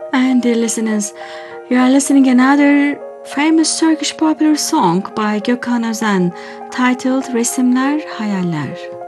And dear listeners, you are listening another famous Turkish popular song by Gökhan Özen titled Resimler Hayaller.